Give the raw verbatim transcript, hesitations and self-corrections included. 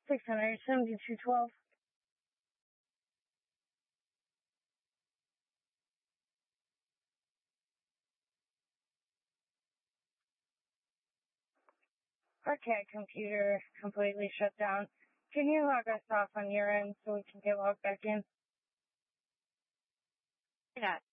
six hundred seventy-two twelve. Okay, computer completely shut down. Can you log us off on your end so we can get logged back in? Yeah.